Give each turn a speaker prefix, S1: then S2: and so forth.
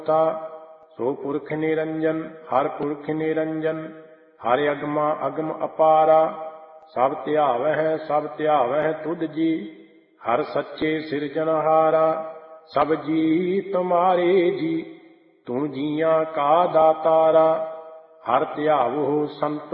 S1: ਤਾ ਸੋ ਪੁਰਖ ਨਿਰੰਜਨ ਹਰ ਪੁਰਖ ਨਿਰੰਜਨ ਹਰਿ ਅਗਮਾ ਅਗਮ ਅਪਾਰਾ ਸਭ ਧਿਆਵਹਿ ਤੁਧ ਜੀ ਹਰ ਸੱਚੇ ਸਿਰਜਨਹਾਰਾ ਸਭ ਜੀ ਤੁਮਾਰੇ ਜੀ ਤੂੰ ਜੀਆਂ ਕਾ ਦਾਤਾਰਾ ਹਰ ਧਿਆਵੋ ਸੰਤੋ